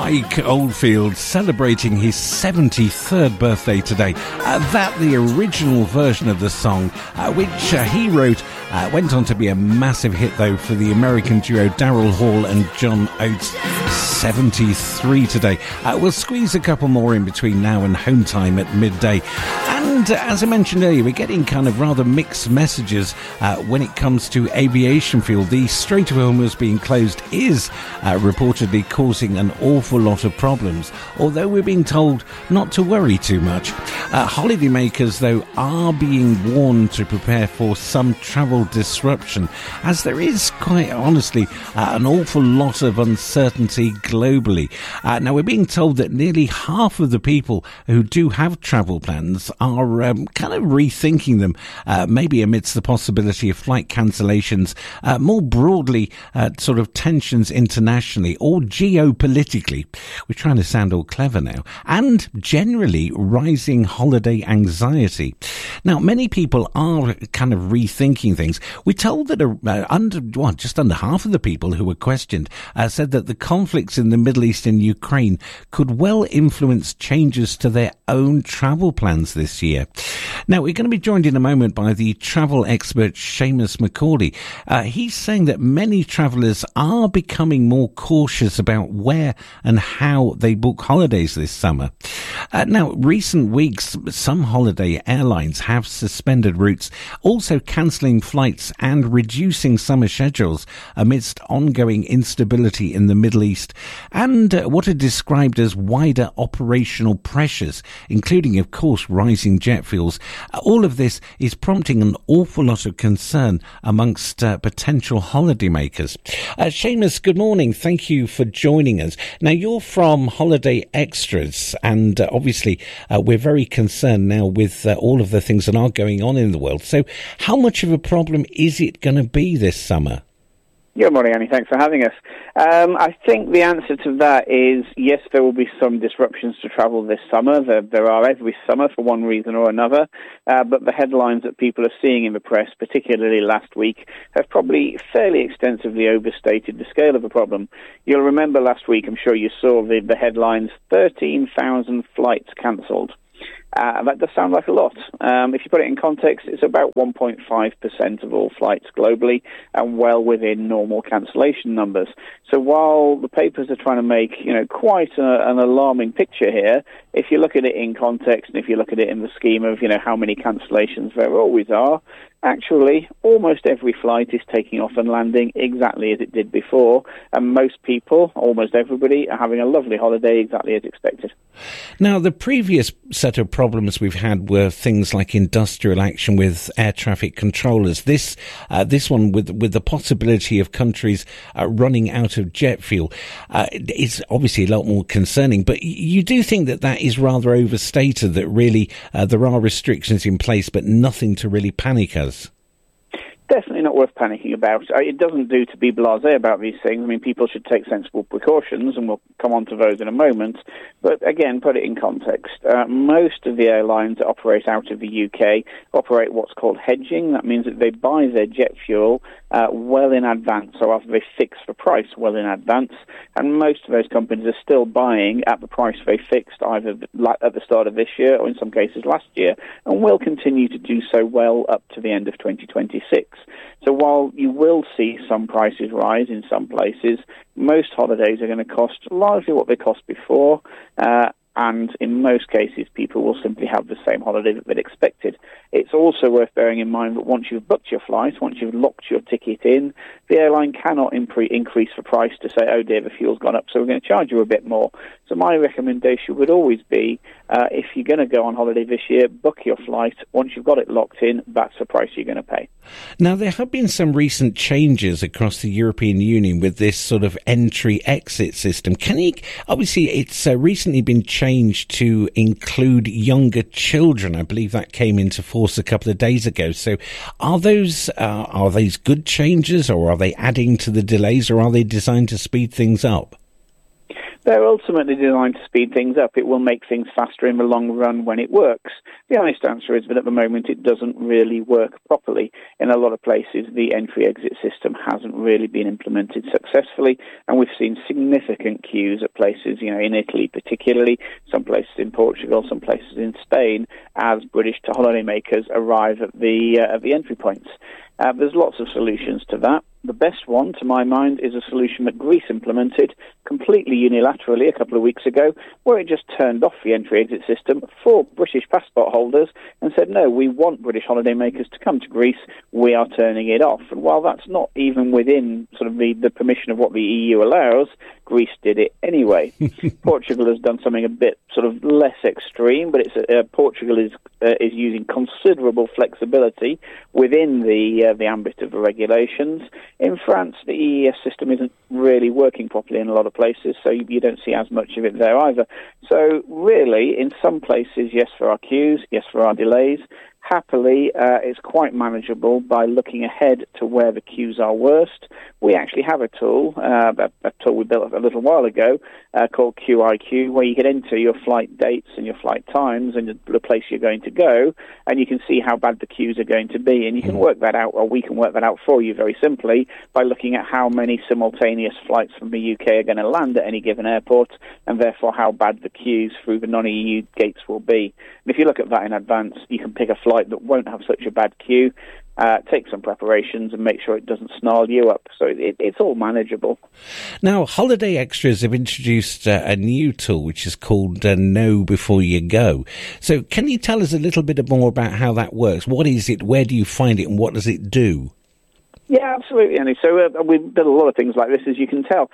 Mike Oldfield celebrating his 73rd birthday today. That the original version of the song, which he wrote, went on to be a massive hit though for the American duo Daryl Hall and John Oates. 73 today. We'll squeeze a couple more in between now and home time at midday. And as I mentioned earlier, we're getting kind of rather mixed messages when it comes to aviation fuel. The Strait of Hormuz being closed is reportedly causing an awful lot of problems, although we're being told not to worry too much. Holidaymakers, though, are being warned to prepare for some travel disruption, as there is, quite honestly, an awful lot of uncertainty globally. Now, we're being told that nearly half of the people who do have travel plans are kind of rethinking them, maybe amidst the possibility of flight cancellations, more broadly, sort of tensions internationally or geopolitically. We're trying to sound all clever now. And generally rising holiday anxiety. Now, many people are kind of rethinking things. We're told that just under half of the people who were questioned said that the conflicts in the Middle East and Ukraine could well influence changes to their own travel plans this year. Now, we're going to be joined in a moment by the travel expert Seamus Macaulay. He's saying that many travellers are becoming more cautious about where and how they book holidays this summer. Now, recent weeks, some holiday airlines have suspended routes, also cancelling flights and reducing summer schedules amidst ongoing instability in the Middle East and what are described as wider operational pressures, including, of course, rising jet fuels. All of this is prompting an awful lot of concern amongst potential holidaymakers. Seamus, good morning. Thank you for joining us. Now, you're from Holiday Extras, and obviously we're very concerned now with all of the things that are going on in the world. So how much of a problem is it going to be this summer? Good morning, Annie. Thanks for having us. I think the answer to that is yes, there will be some disruptions to travel this summer. There are every summer for one reason or another, but the headlines that people are seeing in the press, particularly last week, have probably fairly extensively overstated the scale of the problem. You'll remember last week, I'm sure you saw the headlines, 13,000 flights cancelled. That does sound like a lot. If you put it in context, it's about 1.5% of all flights globally and well within normal cancellation numbers. So while the papers are trying to make, quite an alarming picture here, if you look at it in context and if you look at it in the scheme of, how many cancellations there always are, actually, almost every flight is taking off and landing exactly as it did before, and most people, almost everybody, are having a lovely holiday exactly as expected. Now, the previous set of problems we've had were things like industrial action with air traffic controllers. This one with the possibility of countries running out of jet fuel is obviously a lot more concerning, but you do think that is rather overstated, that really there are restrictions in place, but nothing to really panic us. Definitely not worth panicking about. It doesn't do to be blasé about these things. I mean, people should take sensible precautions, and we'll come on to those in a moment. But again, put it in context. Most of the airlines that operate out of the UK operate what's called hedging. That means that they buy their jet fuel well in advance, so after they fix the price well in advance. And most of those companies are still buying at the price they fixed either at the start of this year or in some cases last year, and will continue to do so well up to the end of 2026. So while you will see some prices rise in some places, most holidays are going to cost largely what they cost before, and in most cases people will simply have the same holiday that they'd expected. It's also worth bearing in mind that once you've booked your flight, once you've locked your ticket in, the airline cannot increase the price to say, oh dear, the fuel's gone up, so we're going to charge you a bit more. So my recommendation would always be, if you're going to go on holiday this year, book your flight. Once you've got it locked in, that's the price you're going to pay. Now, there have been some recent changes across the European Union with this sort of entry-exit system. Obviously, it's recently been changed to include younger children. I believe that came into force a couple of days ago. So are these good changes, or are they adding to the delays, or are they designed to speed things up? They're ultimately designed to speed things up. It will make things faster in the long run when it works. The honest answer is that at the moment it doesn't really work properly. In a lot of places, the entry-exit system hasn't really been implemented successfully, and we've seen significant queues at places, in Italy particularly, some places in Portugal, some places in Spain, as British holidaymakers arrive at the entry points. There's lots of solutions to that. The best one, to my mind, is a solution that Greece implemented completely unilaterally a couple of weeks ago, where it just turned off the entry-exit system for British passport holders and said, no, we want British holidaymakers to come to Greece, we are turning it off. And while that's not even within sort of the permission of what the EU allows, Greece did it anyway. Portugal has done something a bit sort of less extreme, but Portugal is using considerable flexibility within the ambit of the regulations. In France, the EES system isn't really working properly in a lot of places, so you don't see as much of it there either. So really, in some places, yes, there are queues, yes, there are delays. Happily, it's quite manageable by looking ahead to where the queues are worst. We actually have a tool, a tool we built a little while ago, called QIQ, where you can enter your flight dates and your flight times and the place you're going to go, and you can see how bad the queues are going to be. And you can work that out, or we can work that out for you very simply by looking at how many simultaneous flights from the UK are going to land at any given airport, and therefore how bad the queues through the non-EU gates will be. And if you look at that in advance, you can pick a flight that won't have such a bad queue, take some preparations and make sure it doesn't snarl you up. So it's all manageable. Now, Holiday Extras have introduced a new tool which is called Know Before You Go. So can you tell us a little bit more about how that works? What is it? Where do you find it? And what does it do? Yeah, absolutely, Andy. So we've done a lot of things like this, as you can tell.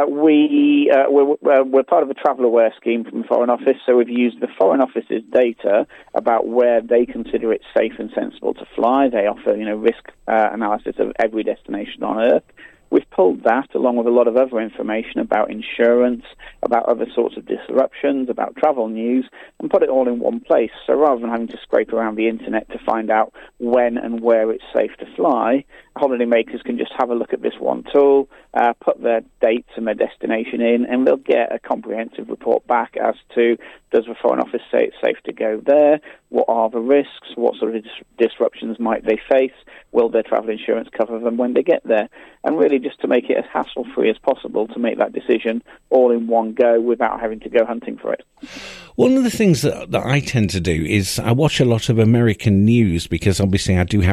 We're part of a travel aware scheme from the Foreign Office, so we've used the Foreign Office's data about where they consider it safe and sensible to fly. They offer, risk analysis of every destination on Earth. We've pulled that along with a lot of other information about insurance, about other sorts of disruptions, about travel news, and put it all in one place. So rather than having to scrape around the internet to find out when and where it's safe to fly, holidaymakers can just have a look at this one tool, put their dates and their destination in, and they'll get a comprehensive report back as to, does the Foreign Office say it's safe to go there? What are the risks? What sort of disruptions might they face? Will their travel insurance cover them when they get there? And really just to make it as hassle-free as possible to make that decision all in one go without having to go hunting for it. One of the things that I tend to do is I watch a lot of American news because obviously I do have